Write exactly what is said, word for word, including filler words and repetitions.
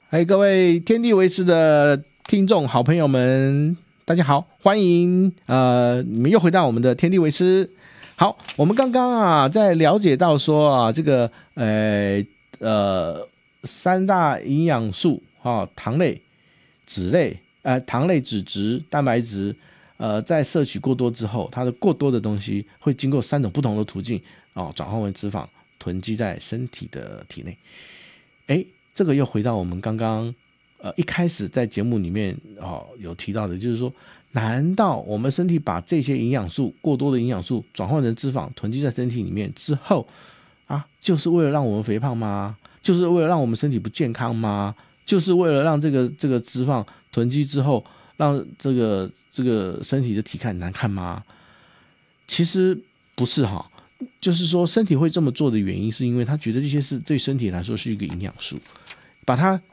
嗨，各位天地为师的听众好朋友们，大家好，欢迎呃，你们又回到我们的天地为师。好，我们刚刚啊，在了解到说啊，这个呃呃三大营养素啊，糖类、脂类、呃糖类、脂质、蛋白质，呃，在摄取过多之后，它的过多的东西会经过三种不同的途径哦，转换为脂肪，囤积在身体的体内。哎，这个又回到我们刚刚呃一开始在节目里面哦有提到的，就是说，难道我们身体把这些营养素过多的营养素转换成脂肪囤积在身体里面之后啊，就是为了让我们肥胖吗？就是为了让我们身体不健康吗？就是为了让这个这个脂肪囤积之后，让这个这个身体的体态难看吗？其实不是哈，就是说身体会这么做的原因，是因为他觉得这些是对身体来说是一个营养素，把它